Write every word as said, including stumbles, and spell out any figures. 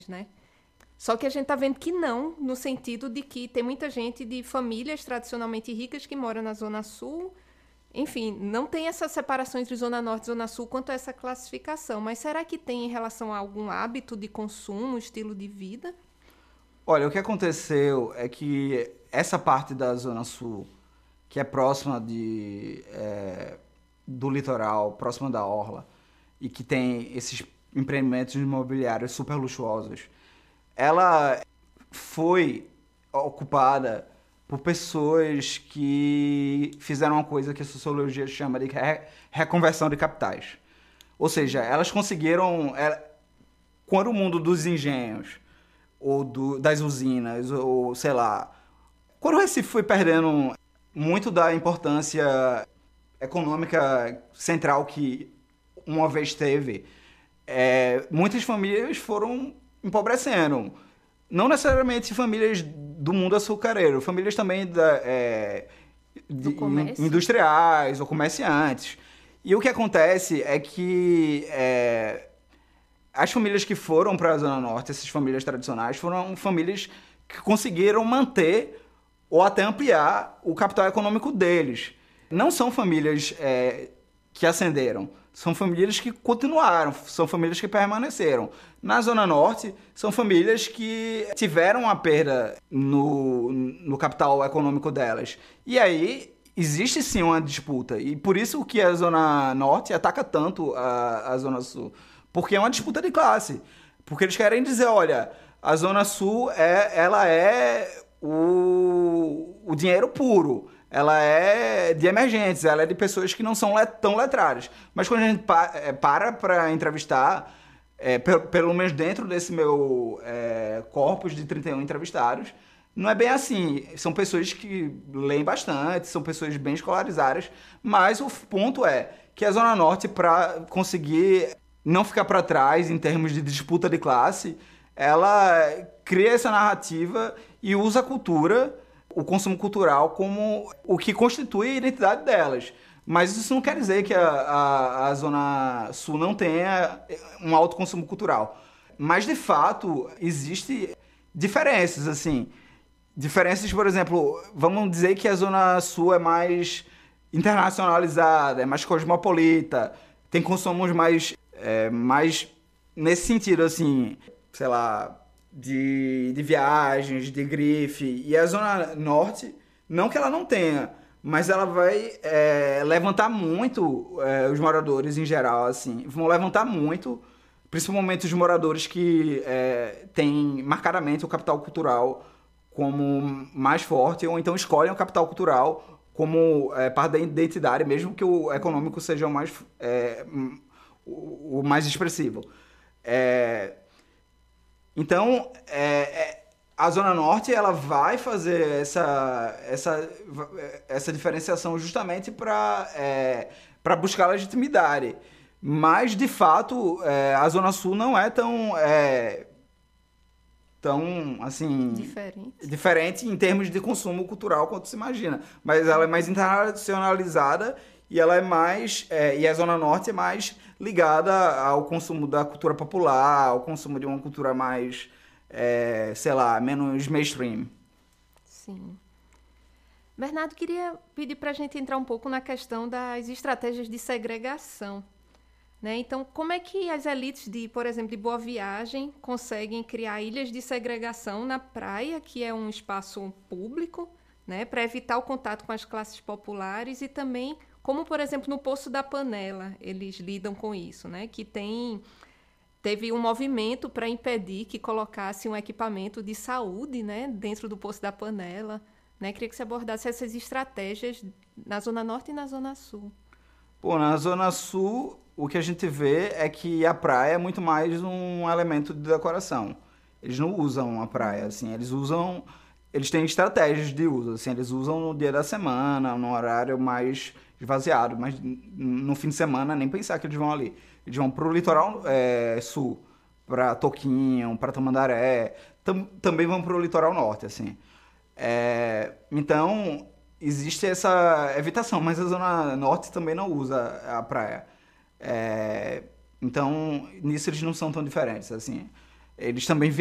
né? Só que a gente tá vendo que não, no sentido de que tem muita gente de famílias tradicionalmente ricas que mora na Zona Sul. Enfim, não tem essa separação entre Zona Norte e Zona Sul quanto a essa classificação. Mas será que tem em relação a algum hábito de consumo, estilo de vida? Olha, o que aconteceu é que essa parte da Zona Sul, que é próxima de, é, do litoral, próxima da orla, e que tem esses empreendimentos imobiliários super luxuosos, ela foi ocupada por pessoas que fizeram uma coisa que a sociologia chama de re- reconversão de capitais. Ou seja, elas conseguiram, é, quando o mundo dos engenhos, ou do- das usinas, ou sei lá, quando o Recife foi perdendo muito da importância econômica central que uma vez teve, é, muitas famílias foram empobrecendo. Não necessariamente famílias do mundo açucareiro, famílias também da, é, Do de- in- comércio? industriais ou comerciantes. E o que acontece é que é, as famílias que foram para a Zona Norte, essas famílias tradicionais, foram famílias que conseguiram manter ou até ampliar o capital econômico deles. Não são famílias é, que ascenderam, são famílias que continuaram, são famílias que permaneceram. Na Zona Norte, são famílias que tiveram a perda no, no capital econômico delas. E aí, existe sim uma disputa. E por isso que a Zona Norte ataca tanto a, a Zona Sul. Porque é uma disputa de classe. Porque eles querem dizer, olha, a Zona Sul é, ela é o, o dinheiro puro. Ela é de emergentes, ela é de pessoas que não são le- tão letradas. Mas quando a gente pa- é, para para entrevistar, é, pe- pelo menos dentro desse meu é, corpus de trinta e um entrevistados, não é bem assim. São pessoas que leem bastante, são pessoas bem escolarizadas, mas o ponto é que a Zona Norte, para conseguir não ficar para trás em termos de disputa de classe, ela cria essa narrativa e usa a cultura, o consumo cultural, como o que constitui a identidade delas. Mas isso não quer dizer que a, a, a Zona Sul não tenha um alto consumo cultural. Mas, de fato, existe diferenças, assim. Diferenças, por exemplo, vamos dizer que a Zona Sul é mais internacionalizada, é mais cosmopolita, tem consumos mais, é, mais nesse sentido, assim, sei lá, de, de viagens, de grife. E a Zona Norte, não que ela não tenha, mas ela vai é, levantar muito é, os moradores em geral, assim, vão levantar muito, principalmente os moradores que é, têm marcadamente o capital cultural como mais forte, ou então escolhem o capital cultural como é, parte da identidade, mesmo que o econômico seja o mais, é, o, o mais expressivo. É, então, é, é, a Zona Norte ela vai fazer essa, essa, essa diferenciação justamente para é, para buscar legitimidade. Mas, de fato, é, a Zona Sul não é tão, é, tão, assim, Diferente. diferente em termos de consumo cultural quanto se imagina. Mas ela é mais internacionalizada e ela é mais, é, e a Zona Norte é mais ligada ao consumo da cultura popular, ao consumo de uma cultura mais, é, sei lá, menos mainstream. Sim. Bernardo, queria pedir para a gente entrar um pouco na questão das estratégias de segregação. Né? Então, como é que as elites de, por exemplo, de Boa Viagem conseguem criar ilhas de segregação na praia, que é um espaço público, né, para evitar o contato com as classes populares e também como, por exemplo, no Poço da Panela, eles lidam com isso, né, que tem teve um movimento para impedir que colocasse um equipamento de saúde, né, dentro do Poço da Panela, né? Queria que você abordasse essas estratégias na Zona Norte e na Zona Sul. Pô, na Zona Sul, o que a gente vê é que a praia é muito mais um elemento de decoração. Eles não usam a praia, assim, eles usam. Eles têm estratégias de uso, assim, eles usam no dia da semana, num horário mais esvaziado, mas no fim de semana nem pensar que eles vão ali. Eles vão pro litoral é, sul, pra Toquinho, pra Tamandaré, tam, também vão pro litoral norte, assim. É, então, existe essa evitação, mas a Zona Norte também não usa a praia. É, então, nisso eles não são tão diferentes, assim. eles também